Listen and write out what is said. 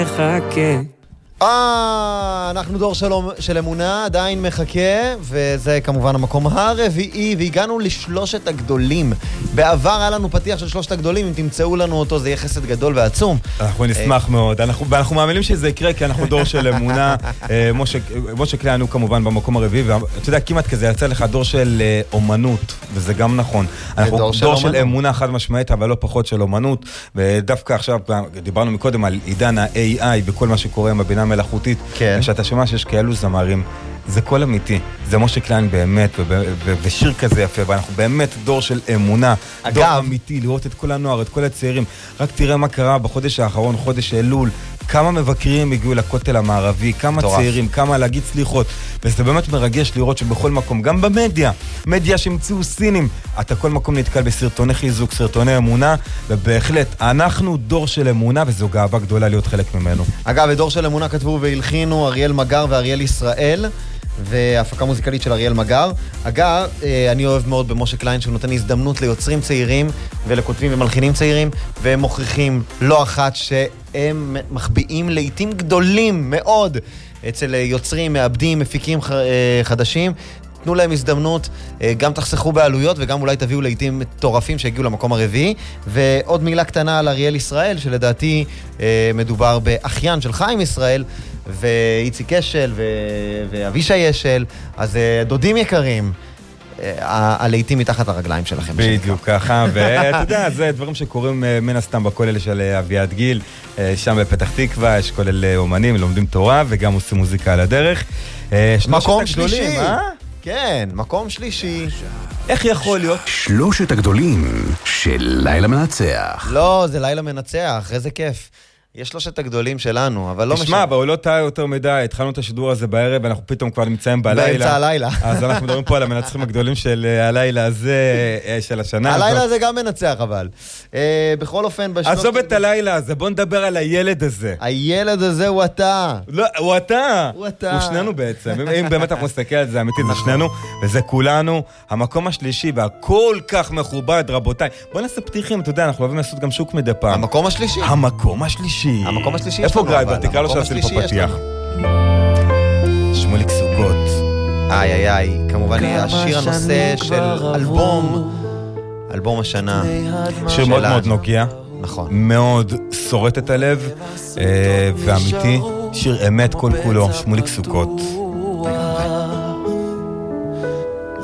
מחכה. אנחנו דור של אמונה, עדיין מחכה, וזה כמובן המקום הרביעי, והגענו לשלושת הגדולים. בעבר היה לנו פתיח של שלושת הגדולים, אם תמצאו לנו אותו זה יהיה חסד גדול ועצום. אנחנו נשמח מאוד, ואנחנו מאמינים שזה יקרה, כי אנחנו דור של אמונה. משה קליין הוא כמובן במקום הרביעי, ואתה יודע, כמעט כזה יצא לך דור של אומנות, וזה גם נכון. אנחנו דור של אמונה חד משמעית, אבל לא פחות של אומנות, ודווקא עכשיו דיברנו מקודם על עידן ה-AI וכל מה שקורה עם הבינה מלאכותית, ושאתה שומע שיש כאלו זמרים, זה כל אמיתי, זה משה קליין באמת, ושיר כזה יפה, ואנחנו באמת דור של אמונה, דור אמיתי, לראות את כל הנוער, את כל הצעירים. רק תראה מה קרה בחודש האחרון, חודש אלול, כמה מבקרים הגיעו לכותל המערבי, כמה צעירים, כמה להגיד סליחות, וזה באמת מרגש לראות שבכל מקום, גם במדיה, מדיה שהמציאו סינים, אתה כל מקום נתקל בסרטוני חיזוק, סרטוני אמונה, ובהחלט, אנחנו דור של אמונה, וזו גאווה גדולה להיות חלק ממנו. אגב, בדור של אמונה כתבו והלחינו אריאל מגר ואריאל ישראל, והפקה מוזיקלית של אריאל מגר. אגב, אני אוהב מאוד במשה קליין שהוא נותן הזדמנות ליוצרים צעירים ולכותבים ומלחינים צעירים, והם מוכיחים לא אחת שהם מחביאים לעיתים גדולים מאוד אצל יוצרים, מעבדים, מפיקים חדשים. תנו להם הזדמנות, גם תחסכו בעלויות וגם אולי תביאו לעיתים מטורפים שהגיעו למקום הרביעי. ועוד מילה קטנה על אריאל ישראל, שלדעתי מדובר באחיין של חיים ישראל, ואיציק אשל ואבישי אשל, אז דודים יקרים, הלעיתים מתחת הרגליים שלכם. בדיוק ככה, ואתה יודע, זה דברים שקורים מן הסתם בכולל של אביעד גיל, שם בפתח תקווה, יש כולל אומנים, לומדים תורה וגם עושים מוזיקה על הדרך. מקום שלישי, כן, מקום שלישי. איך יכול להיות? שלושת הגדולים של לילה מנצח. לא, זה לילה מנצח, איזה כיף. יש שלושת הגדולים שלנו, אבל לא משנה. תשמע, אבל לא טעה יותר מדי, התחלנו את השידור הזה בערב, ואנחנו פתאום כבר נמצאים בלילה. באמצע הלילה. אז אנחנו מדברים פה על המנצחים הגדולים של הלילה הזה, של השנה. הלילה הזה גם מנצח, אבל. בכל אופן, עזוב את הלילה הזה, בוא נדבר על הילד הזה. הילד הזה הוא אתה. לא, הוא אתה. הוא אתה. הוא שנינו בעצם. אם באמת אנחנו נסתכל על זה, אמיתי, זה שנינו, וזה כולנו. המקום השלישי, והכל כך מכובד, רבותיי. בוא נעשה פתיחים, אתה יודע, אנחנו אוהבים לעשות גם שוק מדי פעם. המקום השלישי. המקום השלישי. המקום השלישי איפה גרייבר? תקרא לו שעשינו פה פתיח. שמוליק סוכות. איי, כמובן השיר הנושא של אלבום השנה. שיר מאוד מאוד נוגע. נכון. מאוד שורט את הלב, ואמיתי. שיר אמת כל כולו, שמוליק סוכות.